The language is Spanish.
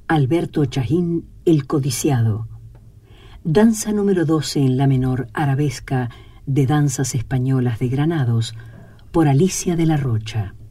Alberto Chajín, El codiciado. Danza número 12 en la menor arabesca de danzas españolas de Granados, por Alicia de la Rocha.